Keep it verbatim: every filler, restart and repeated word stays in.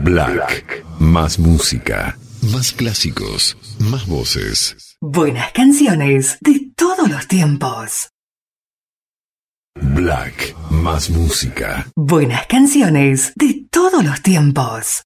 Black. Más música. Más clásicos. Más voces. Buenas canciones de todos los tiempos. Black. Más música. Buenas canciones de todos los tiempos.